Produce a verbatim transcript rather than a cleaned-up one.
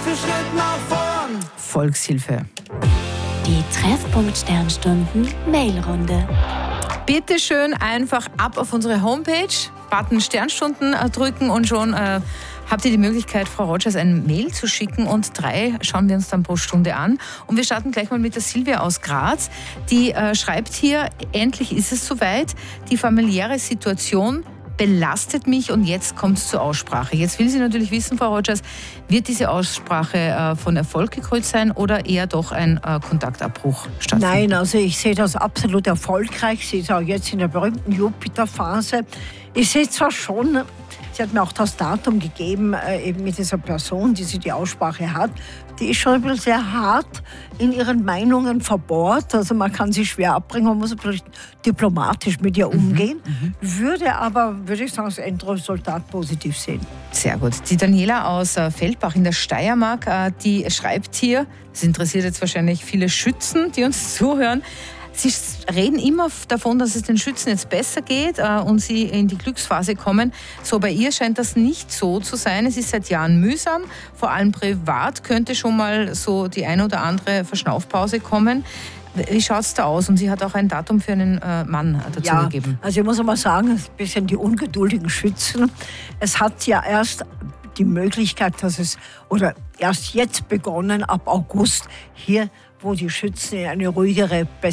für Schritt nach vorn. Volkshilfe. Die Treffpunkt Sternstunden Mailrunde. Bitte schön einfach ab auf unsere Homepage, Button Sternstunden drücken und schon äh, habt ihr die Möglichkeit, Frau Rogers ein Mail zu schicken und drei schauen wir uns dann pro Stunde an. Und wir starten gleich mal mit der Silvia aus Graz. Die äh, schreibt hier, endlich ist es soweit, die familiäre Situation belastet mich und jetzt kommt es zur Aussprache. Jetzt will sie natürlich wissen, Frau Rogers, wird diese Aussprache äh, von Erfolg gekrönt sein oder eher doch ein äh, Kontaktabbruch stattfinden? Nein, also ich sehe das absolut erfolgreich. Sie ist auch jetzt in der berühmten Jupiterphase. Ich sehe zwar schon, sie hat mir auch das Datum gegeben, äh, eben mit dieser Person, die sie die Aussprache hat. Die ist schon ein bisschen sehr hart in ihren Meinungen verbohrt. Also man kann sie schwer abbringen, man muss vielleicht diplomatisch mit ihr umgehen. Mhm, würde aber, würde ich sagen, das Endresultat positiv sehen. Sehr gut. Die Daniela aus äh, Feldbach in der Steiermark, äh, die schreibt hier, das interessiert jetzt wahrscheinlich viele Schützen, die uns zuhören, sie reden immer davon, dass es den Schützen jetzt besser geht äh, und sie in die Glücksphase kommen. So, bei ihr scheint das nicht so zu sein. Es ist seit Jahren mühsam. Vor allem privat könnte schon mal so die eine oder andere Verschnaufpause kommen. Wie schaut es da aus? Und sie hat auch ein Datum für einen äh, Mann dazu ja, gegeben. Also ich muss mal sagen, ein bisschen die ungeduldigen Schützen. Es hat ja erst die Möglichkeit, dass es, oder erst jetzt begonnen, ab August, hier, wo die Schützen in eine ruhigere,